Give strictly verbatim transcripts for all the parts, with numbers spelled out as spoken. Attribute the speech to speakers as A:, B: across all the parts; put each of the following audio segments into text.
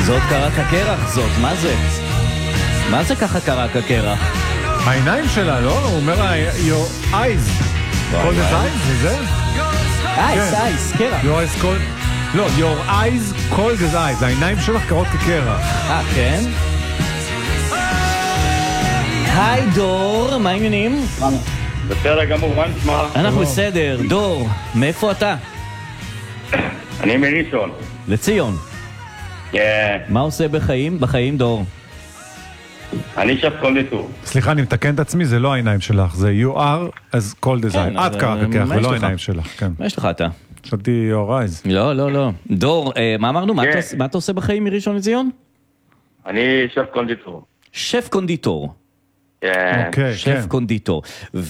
A: זאת קרק הקרח, זאת, מה זה? מה זה ככה קרק הקרח?
B: העיניים שלה, לא? הוא אומר לה, your eyes. כל זה eyes, זה זה?
A: אייס, אייס, קרח.
B: your eyes כל... לא, your eyes, כל זה eyes. העיניים שלך קרות כקרח.
A: אה, כן? היי דור, מה העניינים?
C: בסדר גמור, מה נשמע?
A: אנחנו בסדר, דור, מאיפה אתה?
C: אני מראשון.
A: לציון.
C: כן.
A: מה עושה בחיים? בחיים דור.
C: אני שף קונדיטור.
B: סליחה, אני מתקן את עצמי, זה לא העיניים שלך, זה you are as cold as I. את קרק הכרח, ולא העיניים שלך, כן.
A: מה יש לך אתה?
B: חשבתי your eyes.
A: לא, לא, לא. דור, מה אמרנו? מה אתה עושה בחיים מראשון לציון?
C: אני שף קונדיטור.
A: שף קונדיטור.
C: כן.
A: שף קונדיטור.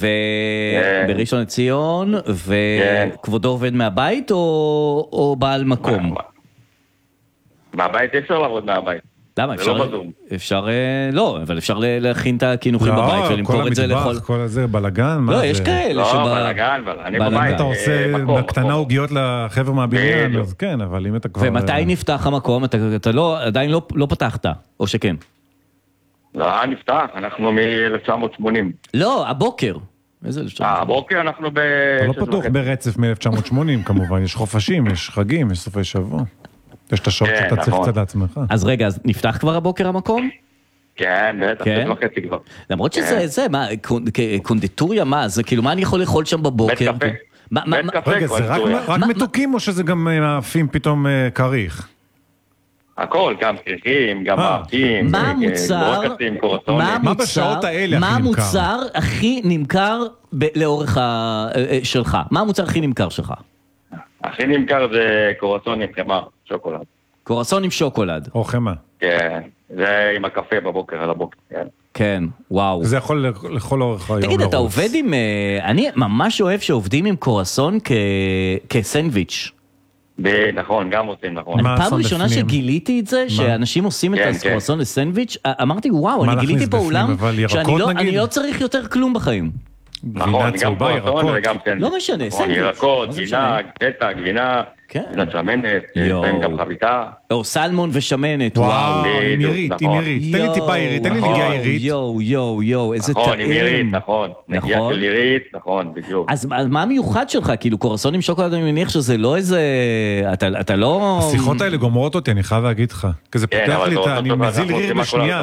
A: ובראשון לציון, וכבודו עובד מהבית או בעל מקום?
C: מהבית אפשר לעבוד מהבית.
A: למה? אפשר, לא, אבל אפשר להכין את הכינוחים בבית ולמכור את זה לכל...
B: כל המטבח, כל הזה, בלגן,
A: לא, יש כאלה
C: לא, בלגן, אני בבית.
B: אתה עושה בקטנה עוגיות לחבר מהבניין, אז כן, אבל אם אתה כבר...
A: ומתי נפתח המקום? אתה עדיין לא פתחת, או שכן?
C: לא, נפתח, אנחנו מ-אלף תשע מאות שמונים.
A: לא, הבוקר. איזה אלף תשע מאות?
C: הבוקר אנחנו ב...
B: אתה לא פתוח ברצף מ-אלף תשע מאות שמונים, כמובן, יש חופשים, יש חגים, יש סופי שבוע. יש את השעות שאתה צריך קצת לעצמך.
A: אז רגע, אז נפתח כבר הבוקר המקום?
C: כן, בטח, זה וחצי כבר.
A: למרות שזה, זה, מה, קונדיטוריה, מה, זה כאילו, מה אני יכול לאכול שם בבוקר?
C: בית קפה.
B: רגע, זה רק מתוקים או שזה גם מאפים פתאום קריך?
C: הכל, גם קריחים, גם מאפים,
A: מה המוצר,
B: מה בשעות האלה
A: מה המוצר הכי נמכר לאורך שלך? מה המוצר הכי נמכר שלך?
C: הכי נמכר זה קורסון עם חמה, שוקולד.
A: קורסון עם שוקולד.
B: או חמה.
C: כן, זה עם הקפה בבוקר, על הבוקר, כן.
A: כן, וואו.
B: זה יכול לכל אורך היום.
A: תגיד, אתה עובד עם... אני ממש אוהב שעובדים עם קורסון כסנדוויץ'.
C: נכון, גם עושים, נכון.
A: פעם ראשונה שגיליתי את זה, שאנשים עושים את הקורסון לסנדוויץ', אמרתי, וואו, אני גיליתי פה עולם שאני לא צריך יותר כלום בחיים.
C: נכון, גם קורסון וגם סנדוויץ'.
A: לא משנה, סנדוויץ'.
C: ירקות, גינה, קטע, גבינה, גבינה שמנת, לפעמים גם חביתה.
A: או סלמון ושמנת,
B: וואו. עם ירית, עם ירית. תן לי טיפה ירית, תן לי נגיעה ירית.
A: יואו, יואו, יואו, איזה טעים.
C: נכון, עם ירית, נכון. נגיעה של ירית, נכון, בדיוק.
A: אז מה המיוחד שלך? כאילו קורסון עם שוקולד, אני מניח שזה לא איזה... אתה לא...
B: השיחות האלה גומרות אותי, אני חייב להגיד לך. כזה פותח לי את ה... אני מזיל ריר בשנייה.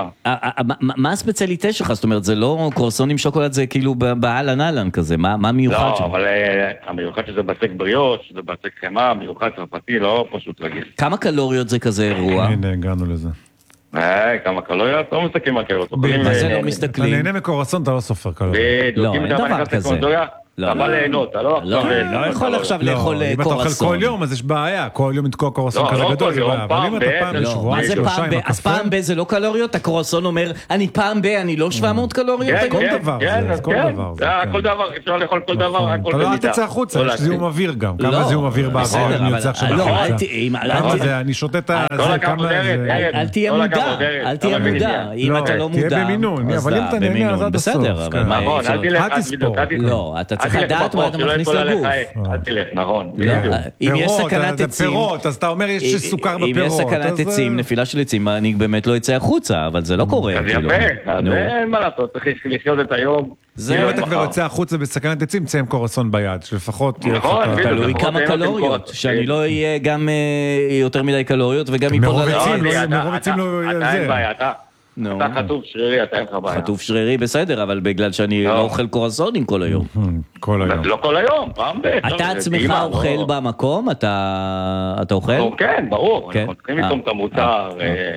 A: מה הספציאליטה שלך? זאת אומרת, זה לא קורסון עם שוקולד, זה כאילו באלן אלן כזה. מה המיוחד שלך?
C: לא, אבל המיוחד שזה בצק בריאוש, שזה בצק חמה, מיוחד צרפתי, לא פשוט רגיל.
A: כמה קלוריות זה כזה אירוע?
B: הנה, הגענו לזה.
C: אה, כמה קלוריות? לא מסתכלים על קלוריות.
A: מה זה לא מסתכלים?
B: אתה נהנה מקורסון, אתה לא סופר קלוריות.
A: לא, אין דבר כזה.
C: לא, אבל ליהנות, אתה לא
A: עכשיו... לא יכול עכשיו לאכול קורסון.
B: אם אתה אוכל כל יום, אז יש בעיה. כל יום לתקוע קורסון כזה גדול, זה בעיה. אבל אם אתה פעם בשבועיים, שלושה עם הקפה...
A: אז פעם ב זה לא קלוריות? הקורסון אומר, אני פעם ב, אני לא שבע מאות קלוריות?
B: כל דבר זה, כל דבר זה.
C: כל דבר, אפשר לאכול כל דבר, הכל
B: אתה לא אל תצא החוצה, יש זיהום אוויר גם. כמה זיהום אוויר באוויר, אני יוצא עכשיו בחוצה. כמה זה, אני שותה את זה, כמה זה...
A: אל תהיה מודע, אל תהיה מודע. אם אתה לא מודע...
B: תהיה במינון, אבל אם אתה נהנה, אז עד הסוף.
A: אל תספור. לא, אתה צריך לדעת מה אתה מכניס לגוף.
C: אל תלך, נכון.
A: אם יש סכנת עצים...
B: פירות, אז אתה אומר יש סוכר בפירות.
A: אם יש סכנת עצים, נפילה של עצים, אני באמת לא אצא החוצה, אבל זה לא קורה.
C: אז יפה, אז אין מה לעשות, צריך לחיות את היום.
B: אם אתה כבר יוצא החוצה בסכנת עצים, צא עם קורסון ביד, שלפחות...
C: נכון,
A: תלוי כמה קלוריות, שאני לא אהיה גם יותר מדי קלוריות, וגם
B: מרוב עצים לא...
C: אתה אין בעיה, אתה... אתה חטוף שרירי, אתה אין לך בעיה.
A: חטוף שרירי בסדר, אבל בגלל שאני לא אוכל קורסונים כל היום.
B: כל היום.
C: לא כל היום, פעם ב...
A: אתה עצמך אוכל במקום? אתה אוכל?
C: כן, ברור. אנחנו צריכים לתום את המוצר,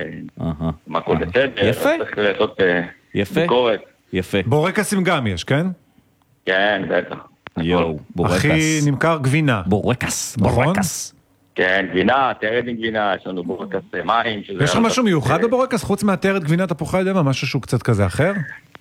C: מה הכל בסדר.
A: יפה.
C: צריך לעשות ביקורת.
A: יפה.
B: בורקסים גם יש, כן?
C: כן, בטח.
A: יואו, בורקס.
B: הכי נמכר גבינה.
A: בורקס,
B: נכון?
A: בורקס.
C: כן, גבינה, תרד עם גבינה, יש לנו בורקס מים.
B: יש לך משהו מיוחד בבורקס? חוץ מהתרד גבינה תפוחי אדמה, משהו שהוא קצת כזה אחר?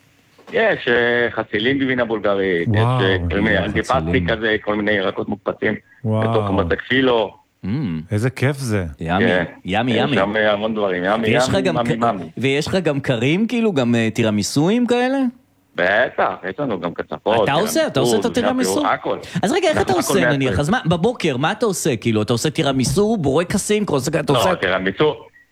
C: יש חצילים גבינה בולגרית, יש כל מיני אנטיפסטי כזה, כל מיני ירקות מוקפצים, בתוך מצק פילו.
B: איזה כיף זה.
A: ימי, ימי, ימי.
C: יש שם המון דברים, ימי, ימי, ממי, ממי.
A: ויש לך גם קרים כאילו, גם תירמיסויים כאלה?
C: בטח, יש לנו גם קצפות.
A: אתה עושה, אתה עושה את הטירמיסו?
C: הכל.
A: אז רגע, איך אתה עושה נניח? אז בבוקר, מה אתה עושה? כאילו, אתה עושה טירמיסו, בורקסים, אתה עושה...
C: לא, טירמיסו,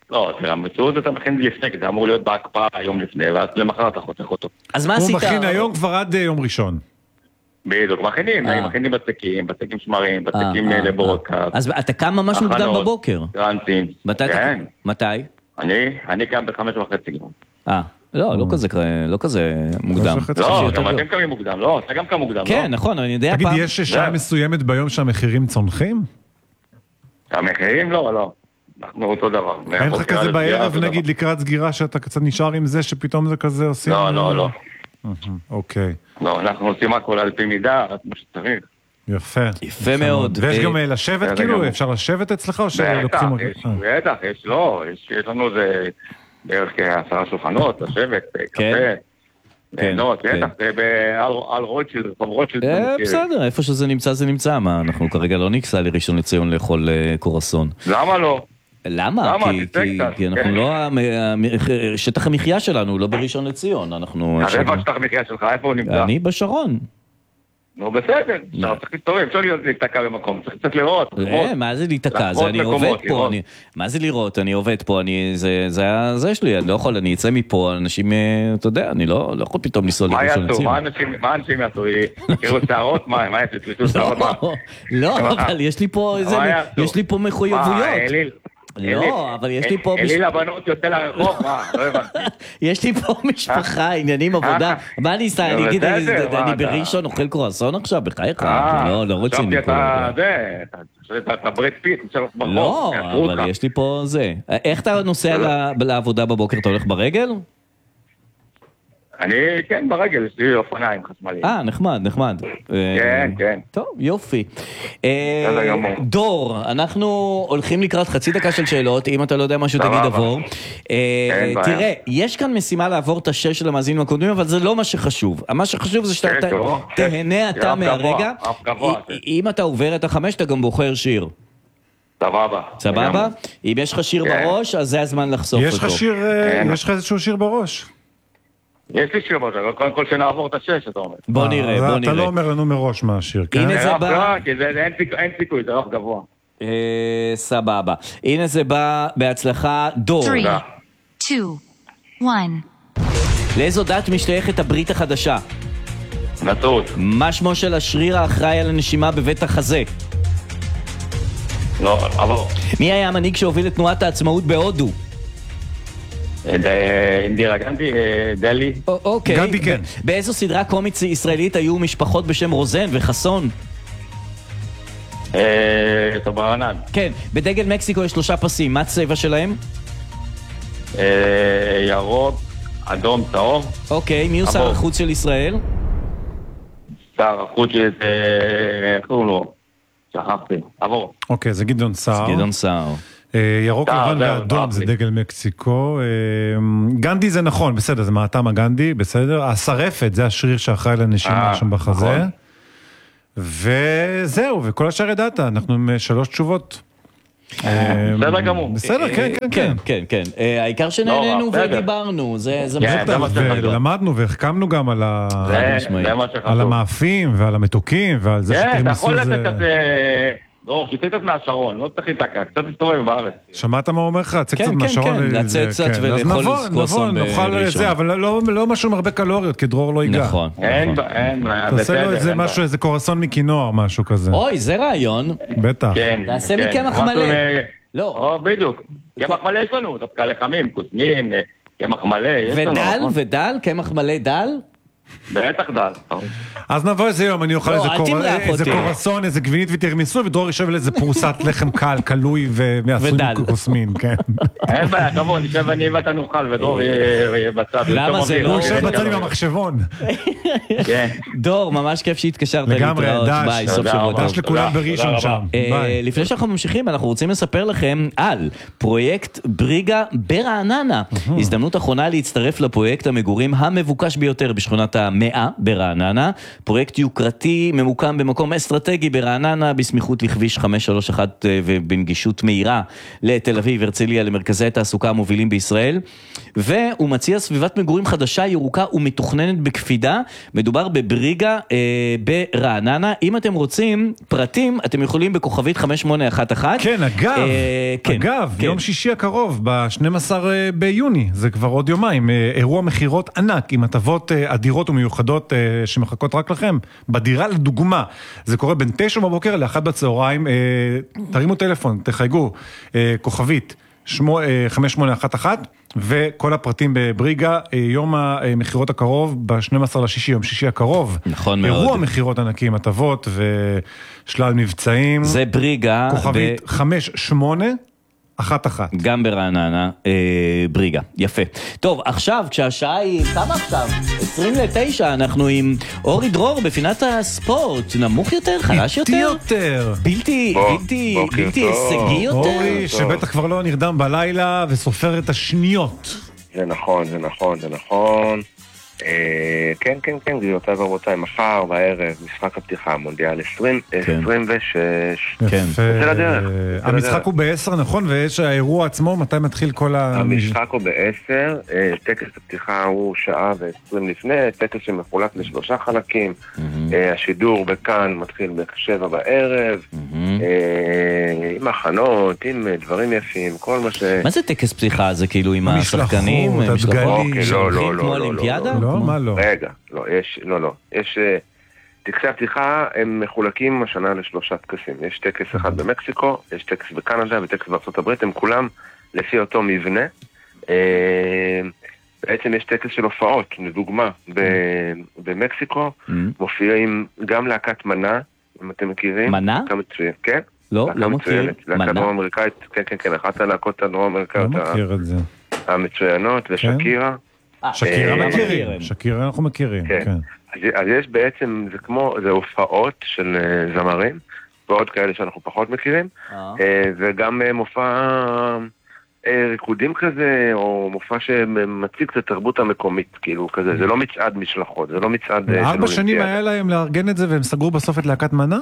C: לא, תראה, המציאות אתה מכין לפני, כי זה אמור להיות בהקפאה היום לפני, ואז למחר אתה חותך אותו.
A: אז מה עשית?
B: הוא מכין היום כבר עד יום ראשון.
C: בדיוק, מכינים, מכינים בצקים, בצקים שמרים, בצקים לבורקה.
A: אז אתה קם ממש מוקדם בבוקר?
C: טרנסים.
A: מתי?
C: אני קם בחמש וחצי גם.
A: אה, לא, לא כזה מוקדם.
C: לא, גם אתם קמים מוקדם, לא, אתה גם קם מוקדם, לא?
A: כן, נכון, אני יודע פעם...
B: תגיד, יש שעה מסוימת ביום שהמחירים צונחים?
C: המחירים לא, לא. אנחנו אותו דבר.
B: אין לך כזה בערב, נגיד, לקראת סגירה, שאתה קצת נשאר עם זה, שפתאום זה כזה עושים?
C: לא, לא, לא.
B: אוקיי.
C: לא, אנחנו עושים הכל על פי מידה, כמו שצריך.
B: יפה.
A: יפה מאוד.
B: ויש גם לשבת, כאילו, אפשר לשבת אצלך או שלוקחים אותך?
C: בטח, יש, לא, יש לנו זה בערך כעשרה שולחנות, לשבת, קפה. ליהנות, בטח, על רוטשילד, רחוב רוטשילד.
A: בסדר, איפה שזה נמצא זה נמצא, מה, אנחנו כרגע לא נקסע לראשון לציון לאכול קורסון.
C: למה לא?
A: למה? כי אנחנו לא, שטח המחיה שלנו לא בראשון לציון, אנחנו...
C: אז איפה שטח המחיה שלך? איפה הוא נמצא?
A: אני בשרון.
C: נו בסדר, צריך להסתובב, אפשר להתקע במקום, צריך קצת לראות.
A: מה זה להתקע? אני עובד פה, מה זה לראות? אני עובד פה, זה שלי, אני לא יכול, אני אצא מפה, אנשים, אתה יודע, אני לא יכול פתאום לנסוע לראשון לציון.
C: מה אנשים יעשו? יקראו שערות? מה? מה יעשו? שערות מה?
A: לא, אבל יש לי פה, יש לי פה מחויבויות. לא, אבל יש לי פה...
C: אלי לבנות יוצא לרחוב, מה? לא הבנתי.
A: יש לי פה משפחה, עניינים, עבודה. מה אני אעשה? אני אגיד, אני בראשון אוכל קרואסון עכשיו, בחייך. לא, לא רוצים לקרוא.
C: אתה ברד פיט,
A: לא, אבל יש לי פה זה. איך אתה נוסע לעבודה בבוקר? אתה הולך ברגל?
C: אני, כן, ברגל, יש לי אופניים חשמליים.
A: אה, נחמד, נחמד.
C: כן, כן.
A: טוב, יופי. דור, אנחנו הולכים לקראת חצי דקה של שאלות, אם אתה לא יודע משהו תגיד עבור. תראה, יש כאן משימה לעבור את השש של המאזינים הקודמים, אבל זה לא מה שחשוב. מה שחשוב זה שאתה תהנה אתה מהרגע. אם אתה עובר את החמש, אתה גם בוחר שיר.
C: סבבה.
A: סבבה? אם יש לך שיר בראש, אז זה הזמן לחשוף אותו.
B: יש לך שיר, יש לך איזשהו שיר בראש?
C: יש לי שיר בראש, אבל קודם כל שנעבור את השש, אתה אומר.
A: בוא נראה, בוא נראה.
B: אתה לא אומר לנו מראש מה השיר, כן?
A: הנה זה בא...
C: כי אין סיכוי, זה רוח גבוה.
A: סבבה. הנה זה בא בהצלחה דור.
D: שלוש, שתיים, אחת.
A: לאיזו דת משתייכת הברית החדשה?
C: נצרות.
A: מה שמו של השריר האחראי על הנשימה בבית החזה?
C: לא, עבור.
A: מי היה המנהיג שהוביל את תנועת העצמאות בהודו?
C: אינדירה גנדי, דלי.
A: אוקיי.
B: גנדי, כן.
A: באיזו סדרה קומית ישראלית היו משפחות בשם רוזן וחסון?
C: סוברנן.
A: כן. בדגל מקסיקו יש שלושה פסים, מה צבע שלהם?
C: ירוק, אדום, צהוב.
A: אוקיי, מי הוא שר החוץ של ישראל?
C: שר החוץ של... איך קוראים לו? שכחתי, עבור.
B: אוקיי, זה גדעון סער.
A: גדעון סער.
B: ירוק, לבן ואדום זה דגל מקסיקו. גנדי זה נכון, בסדר, זה מהטעם הגנדי, בסדר. השרפת זה השריר שאחראי לנשימה שם בחזה. וזהו, וכל השאר ידעת, אנחנו עם שלוש תשובות.
C: בסדר גמור.
B: בסדר, כן, כן, כן.
A: כן, כן. העיקר שנהנינו ודיברנו, זה
B: בטח, ולמדנו והחכמנו גם על המאפים ועל המתוקים ועל זה
C: שתרמסו זה... אתה יכול לתת כזה... לא, שיצא קצת מהשרון, לא צריך להתעקע, קצת מסתובב בארץ.
B: שמעת מה אומר לך? צא קצת מהשרון.
A: כן, כן, לצאת קצת ולאכול קרואסון בראשון.
B: נאכל זה, אבל לא משהו עם הרבה קלוריות, כי דרור לא ייגע.
A: נכון.
C: אין, אין.
B: תעשה לו איזה משהו, איזה קרואסון מקינוע, משהו כזה.
A: אוי, זה רעיון.
B: בטח.
A: תעשה מקמח מלא.
C: לא. בדיוק. קמח מלא יש לנו, דווקא לחמים, קוסמים, קמח מלא.
A: ודל, ודל, קמח מלא דל?
C: בטח דל.
B: אז נבוא איזה יום, אני אוכל איזה קורסון, איזה גבינית ותרמיסו, ודרור יושב לאיזה פרוסת לחם קל, קלוי ועשוי קוסמין, כן.
C: אין בעיה, תבוא, נשב אני ואתה נוכל, ודרור יהיה בצד.
A: למה זה לא?
B: הוא יושב בצד עם המחשבון.
A: דור, ממש כיף שהתקשרת
B: לגמרי, דש, דש לכולם בראשון שם.
A: לפני שאנחנו ממשיכים, אנחנו רוצים לספר לכם על פרויקט בריגה ברעננה. הזדמנות אחרונה להצטרף לפרויקט המגורים המבוקש ביותר בשכונת המאה ברעננה, פרויקט יוקרתי ממוקם במקום אסטרטגי ברעננה, בסמיכות לכביש חמש שלוש אחת ובנגישות מהירה לתל אביב, הרצליה, למרכזי התעסוקה המובילים בישראל, והוא מציע סביבת מגורים חדשה, ירוקה ומתוכננת בקפידה. מדובר בבריגה אה, ברעננה. אם אתם רוצים פרטים, אתם יכולים בכוכבית חמש שמונה אחת אחת.
B: כן, אגב,
A: אה, כן,
B: אגב,
A: כן.
B: יום שישי הקרוב, ב-שנים עשר ביוני, זה כבר עוד יומיים, אירוע מחירות ענק, עם הטבות אדירות ומיוחדות שמחכות רק לכם. בדירה לדוגמה, זה קורה בין תשע בבוקר לאחת בצהריים, תרימו טלפון, תחייגו, כוכבית חמש שמונה אחת אחת, וכל הפרטים בבריגה, יום המחירות הקרוב, ב-שנים עשר לשישי, יום שישי הקרוב.
A: נכון מאוד.
B: אירוע מחירות ענקים, הטבות ושלל מבצעים.
A: זה בריגה.
B: כוכבית ב... חמש שמונה אחת אחת.
A: גם ברעננה, אה, בריגה. יפה. טוב, עכשיו, כשהשעה היא, כמה עכשיו? עשרים לתשע, אנחנו עם אורי דרור בפינת הספורט. נמוך יותר, חלש יותר?
B: איטי יותר.
A: בלתי, בלתי, בלתי הישגי יותר?
B: אורי, שבטח כבר לא נרדם בלילה וסופר את השניות.
C: זה נכון, זה נכון, זה נכון. כן, כן, כן, גבירותיי ורבותיי, מחר בערב, משחק הפתיחה, מונדיאל עשרים ושש.
B: יפה. המשחק הוא בעשר, נכון? ויש האירוע עצמו, מתי מתחיל כל ה...
C: המשחק הוא בעשר, טקס הפתיחה הוא שעה ועשרים לפני, טקס שמחולק לשלושה חלקים, השידור בכאן מתחיל בשבע בערב, עם הכנות, עם דברים יפים, כל מה ש...
A: מה זה טקס פתיחה? זה כאילו עם השחקנים?
B: הדגלים.
A: לא, לא, לא, כמו אולימפיאדה?
B: לא, מה לא?
C: רגע, לא, יש, לא, לא. יש, טקסי הפתיחה הם מחולקים השנה לשלושה טקסים. יש טקס אחד במקסיקו, יש טקס בקנדה וטקס בארצות הברית, הם כולם לפי אותו מבנה. בעצם יש טקס של הופעות, לדוגמה, במקסיקו מופיעים גם להקת מנה, אם אתם מכירים.
A: מנה?
C: כן.
A: לא, לא מכירים.
C: להקת דרום אמריקאית, כן, כן, כן, אחת הלהקות הדרום אמריקאיות המצוינות, ושקירה.
B: שקירה מכירים, שקירה אנחנו מכירים, כן.
C: אז יש בעצם, זה כמו, זה הופעות של זמרים, ועוד כאלה שאנחנו פחות מכירים, וגם מופע ריקודים כזה, או מופע שמציג את התרבות המקומית, כאילו כזה, זה לא מצעד משלחות, זה לא מצעד...
B: ארבע שנים היה להם לארגן את זה, והם סגרו בסוף את להקת מנה?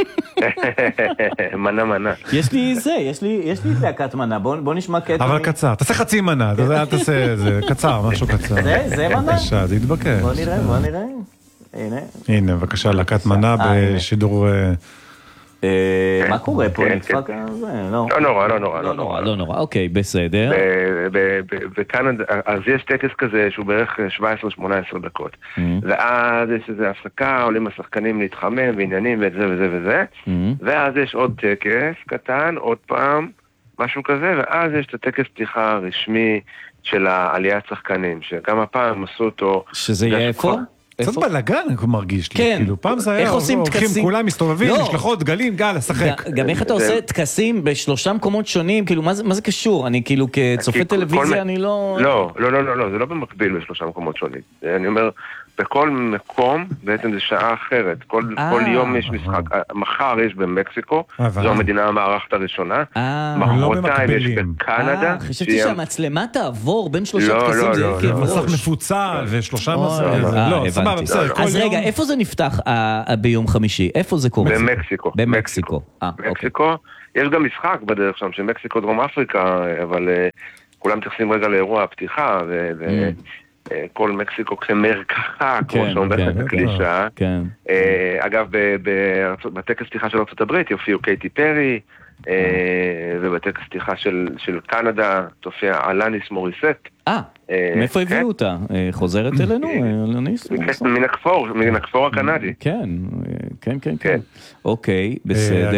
C: מנה מנה.
A: יש לי זה, יש לי להקת מנה, בוא נשמע קטע.
B: אבל קצר, תעשה חצי מנה, אל תעשה זה, קצר, משהו קצר.
A: זה, זה מנה?
B: בבקשה, זה יתבקש.
A: בוא נראה, בוא נראה. הנה.
B: הנה, בבקשה, להקת מנה בשידור...
A: מה קורה פה? נדפק זה?
C: לא נורא, לא נורא.
A: לא נורא, לא נורא, אוקיי, בסדר.
C: בקנדה, אז יש טקס כזה שהוא בערך שבע עשרה שמונה עשרה דקות. ואז יש איזו הפסקה, עולים השחקנים להתחמם ועניינים וזה וזה וזה. ואז יש עוד טקס קטן, עוד פעם, משהו כזה, ואז יש את הטקס פתיחה הרשמי של העליית שחקנים, שגם הפעם עשו אותו...
A: שזה יהיה איפה?
B: קצת בלגן אני מרגיש לי, כאילו פעם זה היה, הולכים כולם מסתובבים, משלחות, גלים, גל, לשחק.
A: גם איך אתה עושה טקסים בשלושה מקומות שונים, כאילו מה זה קשור? אני כאילו כצופה טלוויזיה אני לא...
C: לא, לא, לא, לא, זה לא במקביל בשלושה מקומות שונים. אני אומר, בכל מקום בעצם זה שעה אחרת, כל יום יש משחק, מחר יש במקסיקו, זו המדינה המארחת הראשונה, מחרתיים יש בקנדה.
A: חשבתי שהמצלמה תעבור בין שלושה טקסים, זה כאב ראש.
B: מסך מפוצל ושלושה מסך, לא, סבבה, בסדר.
A: אז רגע, איפה זה נפתח ביום חמישי? איפה זה קורה?
C: במקסיקו.
A: במקסיקו.
C: במקסיקו. יש גם משחק בדרך שם, של מקסיקו דרום אפריקה, אבל כולם מתייחסים רגע לאירוע הפתיחה, כל מקסיקו כמרקחה, כמו שאומרת הקלישה. אגב, בטקס פתיחה של ארצות הברית יופיעו קייטי פרי, ובטקס פתיחה של קנדה תופיע אלניס מוריסט.
A: אה, מאיפה הביאו אותה? חוזרת אלינו? אלניס?
C: מן הכפור, מן הכפור הקנדי.
A: כן, כן, כן. אוקיי, בסדר.